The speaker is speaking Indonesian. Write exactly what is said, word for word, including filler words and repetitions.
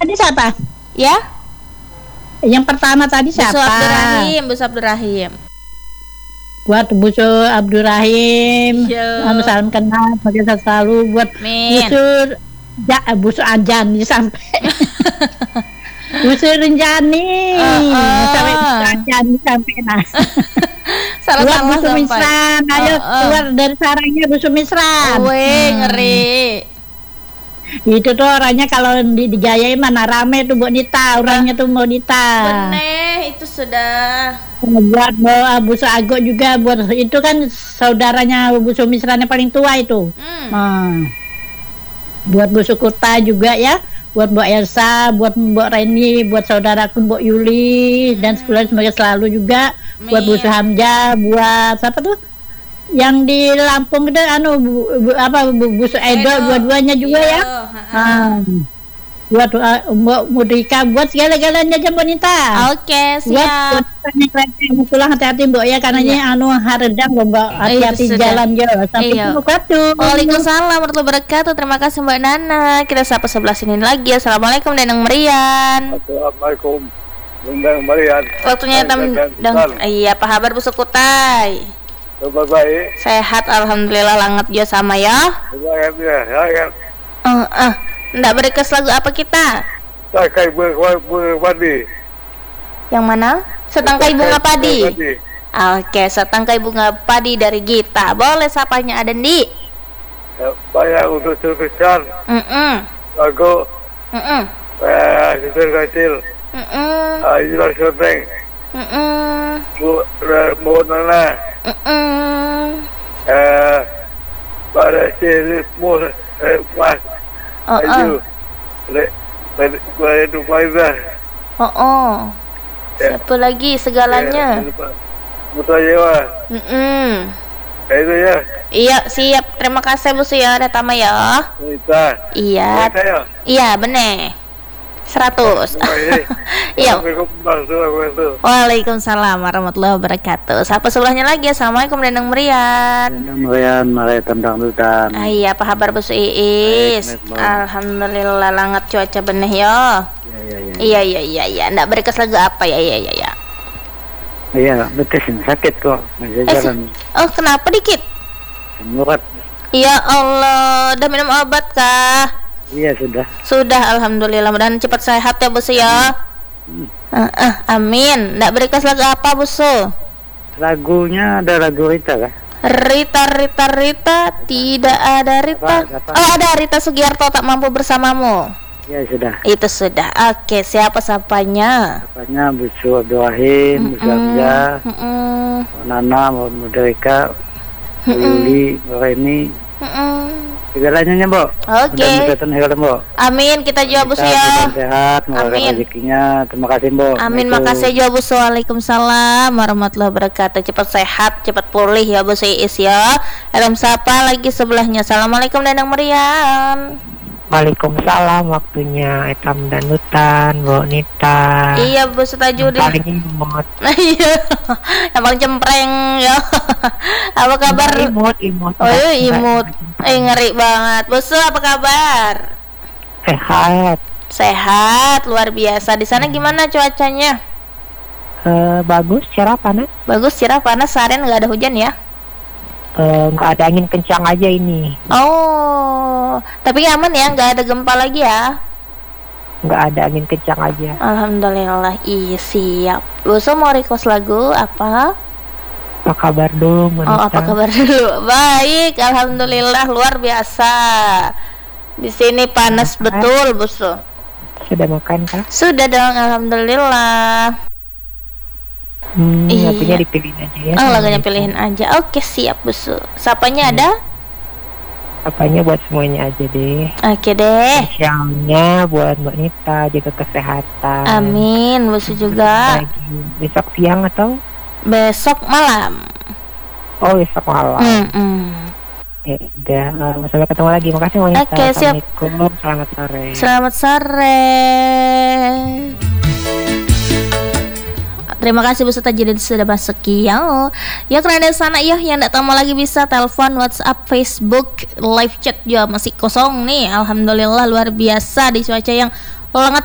Tadi siapa? Ya? Yang pertama tadi Busu siapa? Abdurrahim, Busu Abdurrahim. Buat Busu Abdurrahim, Iya. anu salam kenal, semoga selalu buat Amin. Busu ja, Busu Anjani sampai Busu Renjani, Uh, uh. sampai Busu Anjani sampai nah. Salah Buat salah Busu sampai. Misran, ayo Uh, uh. keluar dari sarangnya Busu Misran. Weh, ngeri. Itu tuh orangnya kalau di, digayain mana rame tuh buat Nita, orangnya tuh mau Nita. Bener, itu sudah. Buat bawa Busu Ago juga, buat itu kan saudaranya Busu Misran yang paling tua itu. Hmm. Nah, buat Busu Kuta juga ya, buat Mbak Elsa, buat Mbak Reni, buat saudaraku Mbak Yuli dan sekolah semoga selalu juga. Buat Busu Hamzah, buat siapa tuh? Yang di Lampung itu anu bu, bu, apa bu, Busu Edo, Edo. dua-duanya juga Iya, ya. ha-ha. Ah, buat uh, Mbak Mudrika, buat segala-galanya aja Mbak Nita. Oke, Buat siap. yang keren pulang hati-hati Mbak ya, karena Iya. anu haredang loh Mbak, hati-hati Iya, sudah. jalan ya. Sampai Iya. ketemu waktu. Waalaikumsalam warahmatullahi wabarakatuh. Terima kasih Mbak Nana. Kita sapa sebelah sini lagi. Assalamualaikum Denang Merian. Assalamualaikum. Undang Marian. Waktunya tam dang. Iya, apa kabar Bu Sukutai? Kabar baik. Sehat alhamdulillah, langat juga sama ya. Baik ya, ya. Eh, eh, ndak berikes lagu apa kita? Saya kayak ber berpadi. Yang mana? Setangkai bunga padi. Oke, setangkai bunga padi dari Gita. Boleh sapanya ada di? Banyak untuk terbesar. Mm-mm. Lagu. Mm-mm. Eh, kecil kecil. Mm-mm. Ah, jelas syuting. Mm-mm. Bu, bu Nana. Mm-mm. Eh, pada sini mu, eh, mas. Oh, Ayu. oh. Le, pada pada itu pada. Oh, oh. Siapa lagi segalanya? Mutajewa. Mm-mm. Itu ya. Iya, siap. Terima kasih Bu ya, Retama ya. Kita. Iya. Kita ya. Iya, bener. seratus. Iya. Waalaikumsalam warahmatullahi wabarakatuh. Siapa sebelahnya lagi? Assalamualaikum Denang Merian. Kemudian mari tentang hutan. Ah, iya, apa kabar Bu Iis? Baik, baik, Alhamdulillah langat cuaca benih ya. Iya iya iya. Iya iya iya iya. Ndak berkas lagu apa ya? Iya iya iya. Iya, betul sih sakit kok. Masih Eh, jalan. oh, kenapa dikit? Murat. Ya Allah, udah minum obat kah? Iya sudah. Sudah, alhamdulillah. Mudahan cepat sehat ya, Bos ya. Hmm. Uh, uh, amin. Ndak berkas lagu apa, Bos? Lagunya ada lagu Rita kah? Rita, Rita, Rita, tidak ada Rita. Apa, apa? Oh, ada Rita Sugiarto, tak mampu bersamamu. Ya sudah. Itu sudah. Oke, siapa sapanya? Apanya Busu Abdurrahim, Busu Hamzah, Mm-mm. Nana, Mudrika, Yuli, Reni, Mm-mm. segalanya ya, Mbok. Oke. Mudah-mudahan hebat, Mbok. Amin, kita jawab Bos Kita ya. mudah sehat, murahkan Amin. rezekinya. Terima kasih, Mbok. Amin, makasih jawab Bos. Waalaikumsalam warahmatullahi wabarakatuh. Cepat sehat, cepat pulih ya Bos Iis ya. Helm sapa lagi sebelahnya. Assalamualaikum Denang Merian. Waalaikumsalam, waktunya Etam dan Hutan, Bu Nita. Iya Bos Tajudin. Paling imut. Iya, yang paling cempreng ya. Apa kabar? Imut, imut. Oh iya, imut. Eh, ngeri banget. Bos, apa kabar? Sehat. Sehat, luar biasa. Di sana gimana cuacanya? Eh, bagus, cerah panas. Bagus, cerah, panas. Seharian nggak ada hujan ya? Eh, nggak ada angin kencang aja ini. Oh, tapi aman ya, nggak ada gempa lagi ya? Nggak ada angin kencang aja. Alhamdulillah, iya siap. Bos mau request lagu apa? Apa kabar dong, Bu Oh, Nita? apa kabar dulu? Baik, alhamdulillah luar biasa. Di sini panas betul, Bos. Sudah makan kah? Sudah dong, alhamdulillah. Hmm, Iya. lagunya dipilihin aja ya. Oh, lagunya pilihin aja. Oke, siap, Bos. Sapanya ada? Apanya buat semuanya aja deh. Oke deh. Spesialnya buat Mbak Nita, jaga kesehatan. Amin, Bos juga. Lagi besok siang atau? Besok malam. Oh, besok malam. Mm-mm. Ya udah, uh, sampai ketemu lagi. Makasih Mbak Nita. Oke, siap. Assalamualaikum, selamat sore. Selamat sore. Terima kasih Bu Tajudin sudah masuk ya. Ya kalian di sana ya yang tidak tahu lagi bisa telepon, WhatsApp, Facebook, live chat juga masih kosong nih. Alhamdulillah luar biasa di cuaca yang sangat